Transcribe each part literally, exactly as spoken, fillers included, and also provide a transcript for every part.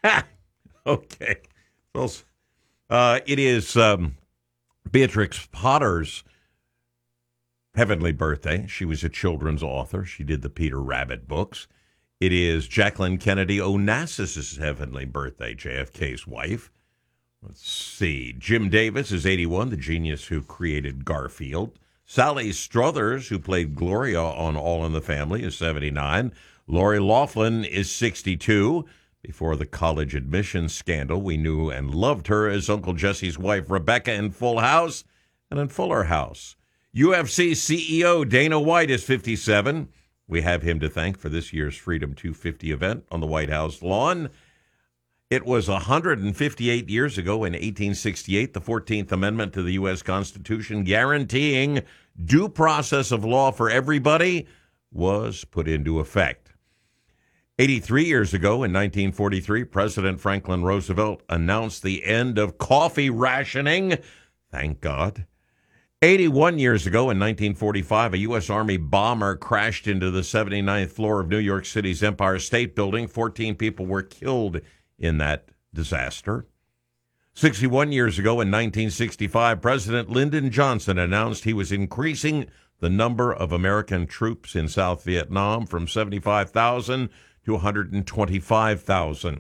Okay. Well, uh, it is um, Beatrix Potter's heavenly birthday. She was a children's author. She did the Peter Rabbit books. It is Jacqueline Kennedy Onassis' heavenly birthday, J F K's wife. Let's see. Jim Davis is eighty-one, the genius who created Garfield. Sally Struthers, who played Gloria on All in the Family, is seventy-nine. Lori Loughlin is sixty-two. Before the college admissions scandal, we knew and loved her as Uncle Jesse's wife, Rebecca, in Full House and in Fuller House. U F C C E O Dana White is fifty-seven. We have him to thank for this year's Freedom two fifty event on the White House lawn. It was one hundred fifty-eight years ago in eighteen sixty-eight, the fourteenth Amendment to the U S Constitution guaranteeing due process of law for everybody was put into effect. eighty-three years ago in nineteen forty-three, President Franklin Roosevelt announced the end of coffee rationing. Thank God. eighty-one years ago in nineteen forty-five, a U S. Army bomber crashed into the seventy-ninth floor of New York City's Empire State Building. fourteen people were killed in that disaster. sixty-one years ago in nineteen sixty-five, President Lyndon Johnson announced he was increasing the number of American troops in South Vietnam from seventy-five thousand to one hundred twenty-five thousand.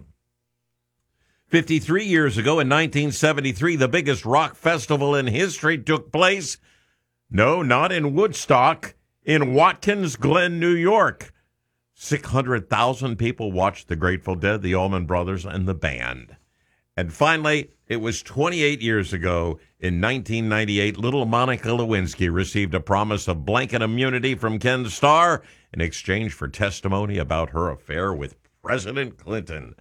fifty-three years ago in nineteen seventy-three, the biggest rock festival in history took place. No, not in Woodstock, in Watkins Glen, New York. six hundred thousand people watched the Grateful Dead, the Allman Brothers, and the band. And finally, it was twenty-eight years ago, in nineteen ninety-eight, little Monica Lewinsky received a promise of blanket immunity from Ken Starr in exchange for testimony about her affair with President Clinton.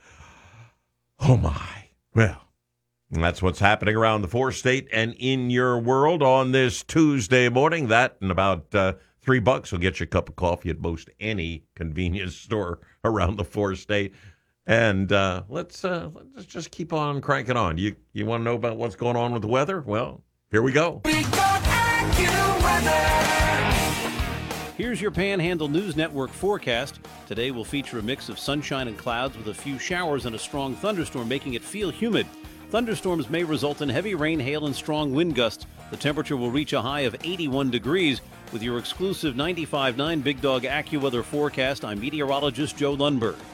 Oh, my. Well, that's what's happening around the four-state and in your world on this Tuesday morning. That and about uh, three bucks will get you a cup of coffee at most any convenience store around the four-state. And uh, let's uh, let's just keep on cranking on. You you want to know about what's going on with the weather? Well, here we go. We got AccuWeather. Here's your Panhandle News Network forecast. Today will feature a mix of sunshine and clouds with a few showers and a strong thunderstorm, making it feel humid. Thunderstorms may result in heavy rain, hail, and strong wind gusts. The temperature will reach a high of eighty-one degrees. With your exclusive ninety-five point nine Big Dog AccuWeather forecast, I'm meteorologist Joe Lundberg.